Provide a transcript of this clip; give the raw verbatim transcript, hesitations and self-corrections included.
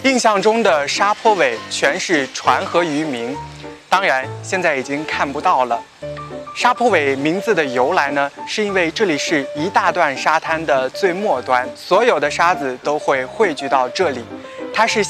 印象中的沙坡尾全是船和渔民，当然现在已经看不到了。沙坡尾名字的由来呢，是因为这里是一大段沙滩的最末端，所有的沙子都会汇聚到这里，它是